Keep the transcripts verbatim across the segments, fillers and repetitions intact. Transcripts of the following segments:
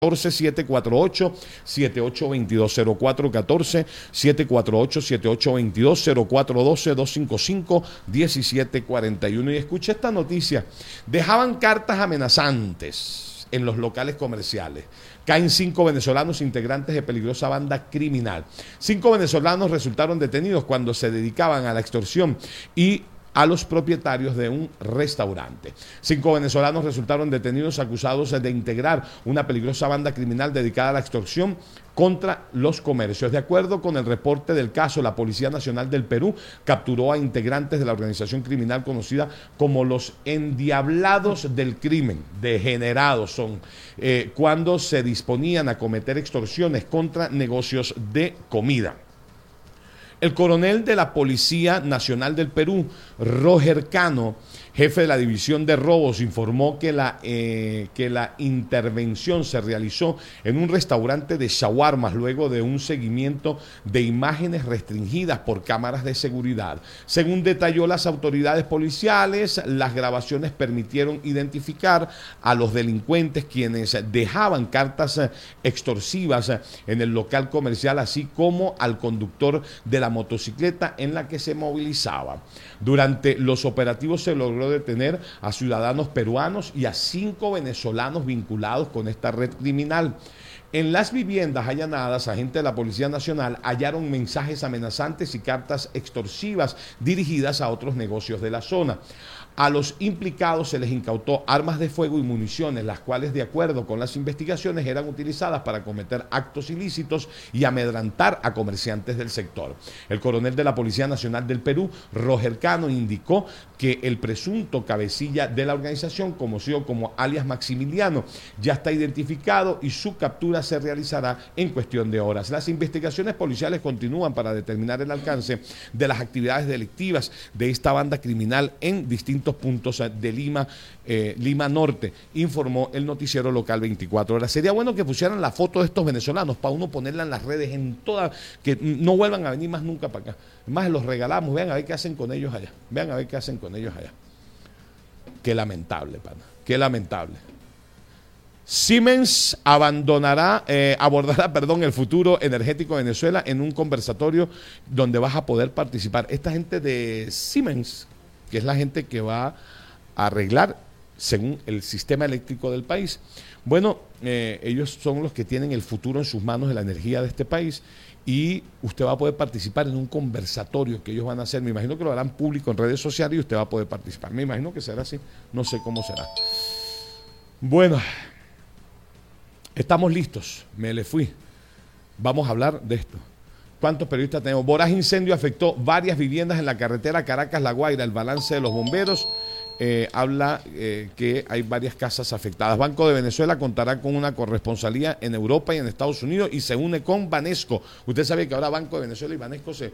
siete cuatro ocho, siete ocho dos dos, cero cuatro uno cuatro, siete cuatro ocho, siete ocho dos dos, cero cuatro uno dos, dos cinco cinco, uno siete cuatro uno. Y escuché esta noticia. Dejaban cartas amenazantes en los locales comerciales. Caen cinco venezolanos integrantes de peligrosa banda criminal. Cinco venezolanos resultaron detenidos cuando se dedicaban a la extorsión y a los propietarios de un restaurante. Cinco venezolanos resultaron detenidos acusados de integrar una peligrosa banda criminal dedicada a la extorsión contra los comercios. De acuerdo con el reporte del caso, la Policía Nacional del Perú capturó a integrantes de la organización criminal conocida como los Endiablados del Crimen, degenerados son, eh, cuando se disponían a cometer extorsiones contra negocios de comida. El coronel de la Policía Nacional del Perú, Roger Cano, jefe de la División de Robos, informó que la, eh, que la intervención se realizó en un restaurante de shawarmas luego de un seguimiento de imágenes restringidas por cámaras de seguridad. Según detalló las autoridades policiales, las grabaciones permitieron identificar a los delincuentes quienes dejaban cartas extorsivas en el local comercial, así como al conductor de la motocicleta en la que se movilizaba. Durante los operativos se logró detener a ciudadanos peruanos y a cinco venezolanos vinculados con esta red criminal. En las viviendas allanadas, agentes de la Policía Nacional hallaron mensajes amenazantes y cartas extorsivas dirigidas a otros negocios de la zona. A los implicados se les incautó armas de fuego y municiones, las cuales, de acuerdo con las investigaciones, eran utilizadas para cometer actos ilícitos y amedrantar a comerciantes del sector. El coronel de la Policía Nacional del Perú, Roger Cano, indicó que el presunto cabecilla de la organización, conocido como alias Maximiliano, ya está identificado y su captura se realizará en cuestión de horas. Las investigaciones policiales continúan para determinar el alcance de las actividades delictivas de esta banda criminal en distintos puntos de Lima, eh, Lima Norte, informó el noticiero local veinticuatro horas. Sería bueno que pusieran la foto de estos venezolanos para uno ponerla en las redes, en todas, que no vuelvan a venir más nunca para acá. Más los regalamos, vean a ver qué hacen con ellos allá. Vean a ver qué hacen con ellos allá. Qué lamentable, pana, qué lamentable. Siemens abandonará, eh, abordará, perdón, el futuro energético de Venezuela en un conversatorio donde vas a poder participar. Esta gente de Siemens, que es la gente que va a arreglar según el sistema eléctrico del país. Bueno, eh, ellos son los que tienen el futuro en sus manos de la energía de este país y usted va a poder participar en un conversatorio que ellos van a hacer. Me imagino que lo harán público en redes sociales y usted va a poder participar. Me imagino que será así, no sé cómo será. Bueno, estamos listos, me le fui. Vamos a hablar de esto. ¿Cuántos periodistas tenemos? Voraz incendio afectó varias viviendas en la carretera Caracas-La Guaira. El balance de los bomberos eh, habla eh, que hay varias casas afectadas. Banco de Venezuela contará con una corresponsalía en Europa y en Estados Unidos y se une con Banesco. Usted sabe que ahora Banco de Venezuela y Banesco se,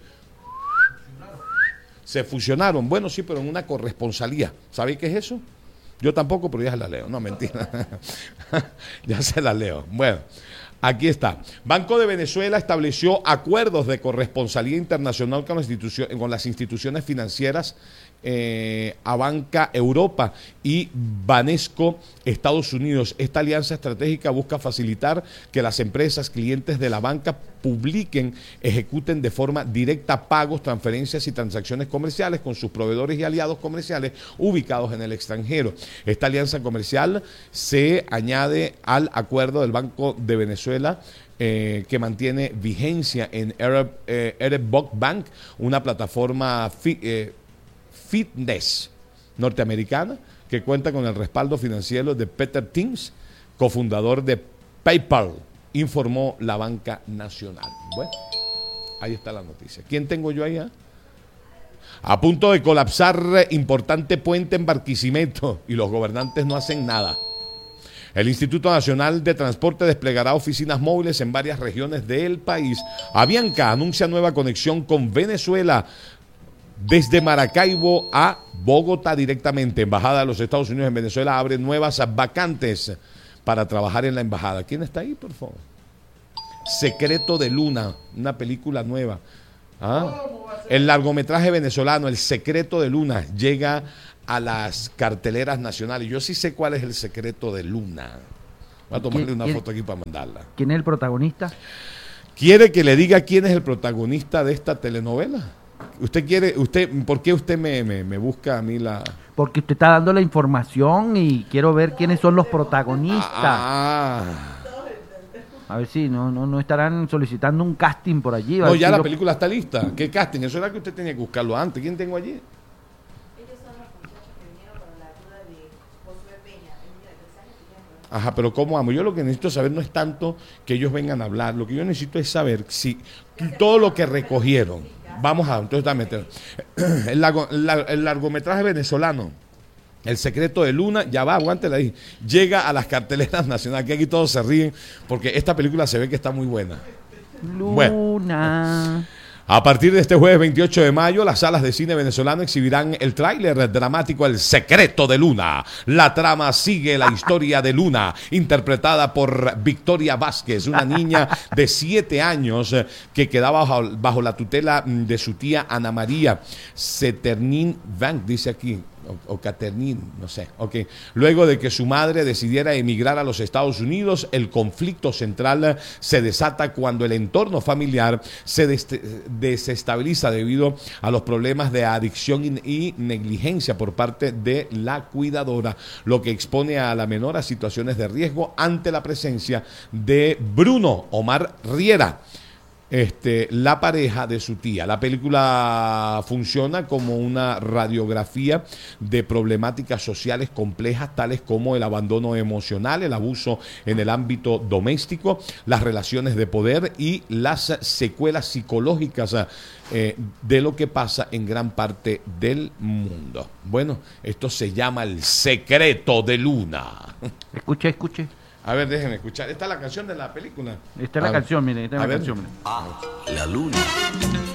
se fusionaron. Bueno, sí, pero en una corresponsalía. ¿Sabe qué es eso? Yo tampoco, pero ya se la leo. No, mentira. Ya se la leo. Bueno. Aquí está. Banco de Venezuela estableció acuerdos de corresponsalía internacional con, la institución, con las instituciones financieras eh, Abanca Europa y Banesco Estados Unidos. Esta alianza estratégica busca facilitar que las empresas clientes de la banca publiquen, ejecuten de forma directa pagos, transferencias y transacciones comerciales con sus proveedores y aliados comerciales ubicados en el extranjero. Esta alianza comercial se añade al acuerdo del Banco de Venezuela Eh, que mantiene vigencia en Arab, eh, Arab Bank, una plataforma fi, eh, fitness norteamericana que cuenta con el respaldo financiero de Peter Thiel, cofundador de PayPal, informó la banca nacional. Bueno, ahí está la noticia. ¿Quién tengo yo allá? A punto de colapsar importante puente en Barquisimeto y los gobernantes no hacen nada. El Instituto Nacional de Transporte desplegará oficinas móviles en varias regiones del país. Avianca anuncia nueva conexión con Venezuela desde Maracaibo a Bogotá directamente. Embajada de los Estados Unidos en Venezuela abre nuevas vacantes para trabajar en la embajada. ¿Quién está ahí, por favor? Secreto de Luna, una película nueva. ¿Ah? El largometraje venezolano, El Secreto de Luna, llega a las carteleras nacionales. Yo sí sé cuál es El Secreto de Luna. Voy a tomarle ¿Quién- una quién- foto aquí para mandarla. ¿Quién es el protagonista? ¿Quiere que le diga quién es el protagonista de esta telenovela? ¿Usted quiere, usted, por qué usted me, me, me busca a mí la... Porque usted está dando la información y quiero ver quiénes son los protagonistas. Ah, A ver si no, no, no estarán solicitando un casting por allí. a no, ver ya si la lo- película está lista. ¿Qué casting? Eso era que usted tenía que buscarlo antes. ¿Quién tengo allí? Ajá, pero ¿cómo amo? Yo lo que necesito saber no es tanto que ellos vengan a hablar, lo que yo necesito es saber si todo lo que recogieron, vamos a, entonces dame, te- el, largo- la- el largometraje venezolano, El secreto de Luna, ya va, aguántela ahí, llega a las carteleras nacionales, que aquí todos se ríen, porque esta película se ve que está muy buena. Luna. A partir de este jueves veintiocho de mayo, las salas de cine venezolano exhibirán el tráiler dramático El secreto de Luna. La trama sigue la historia de Luna, interpretada por Victoria Vázquez, una niña de siete años eh, que quedaba bajo, bajo la tutela mm, de su tía Ana María Seternín Bank, dice aquí. O, o Caternin, no sé. Okay. Luego de que su madre decidiera emigrar a los Estados Unidos, el conflicto central se desata cuando el entorno familiar se des- desestabiliza debido a los problemas de adicción y, y negligencia por parte de la cuidadora, lo que expone a la menor a situaciones de riesgo ante la presencia de Bruno Omar Riera, Este, la pareja de su tía. La película funciona como una radiografía de problemáticas sociales complejas tales como el abandono emocional, el abuso en el ámbito doméstico, las relaciones de poder y las secuelas psicológicas eh, de lo que pasa en gran parte del mundo. Bueno, esto se llama El secreto de Luna. Escuche, escuche. A ver, déjenme escuchar. Esta es la canción de la película. Esta es A la ver. canción, mire, esta es A la ver. canción. Mire. Ah, la luna.